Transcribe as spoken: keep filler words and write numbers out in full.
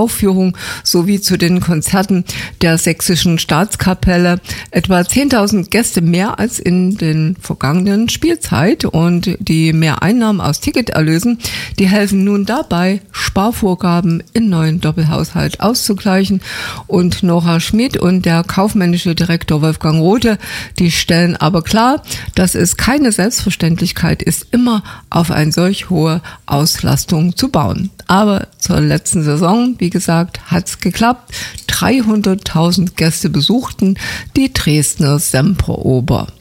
Aufführung sowie zu den Konzerten der Sächsischen Staatskapelle etwa zehntausend Gäste mehr als in den vergangenen Spielzeit. Und die Mehreinnahmen aus Ticketerlösen, die helfen nun dabei, Sparvorgaben im neuen Doppelhaushalt auszugleichen. Und Nora Schmid und der kaufmännische Direktor Wolfgang Rothe, die stellen aber klar, dass es keine Selbstverständlichkeit ist, immer auf eine solch hohe Auslastung zu bauen. Aber zur letzten Saison, wie gesagt, hat's geklappt. dreihunderttausend Gäste besuchten die Dresdner Semperoper.